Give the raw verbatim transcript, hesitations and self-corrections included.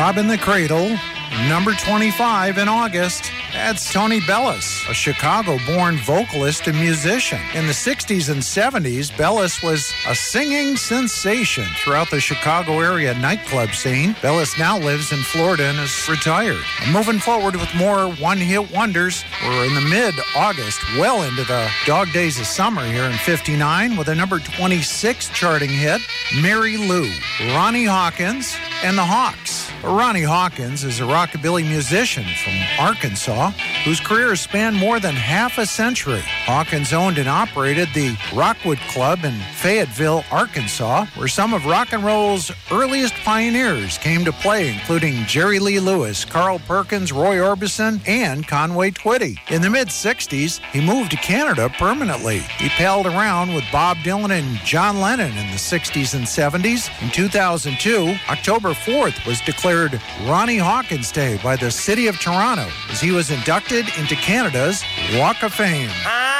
Robbing the Cradle, number twenty-five in August. That's Tony Bellis, a Chicago-born vocalist and musician. In the sixties and seventies, Bellis was a singing sensation throughout the Chicago area nightclub scene. Bellis now lives in Florida and is retired. Moving forward with more one-hit wonders, we're in the mid-August, well into the dog days of summer here in fifty-nine, with a number twenty-six charting hit, Mary Lou, Ronnie Hawkins, and the Hawks. Ronnie Hawkins is a rockabilly musician from Arkansas whose career spanned more than half a century. Hawkins owned and operated the Rockwood Club in Fayetteville, Arkansas, where some of rock and roll's earliest pioneers came to play, including Jerry Lee Lewis, Carl Perkins, Roy Orbison, and Conway Twitty. In the mid-sixties, he moved to Canada permanently. He palled around with Bob Dylan and John Lennon in the sixties and seventies. In two thousand two, October fourth was declared Ronnie Hawkins Day by the City of Toronto as he was inducted into Canada's Walk of Fame.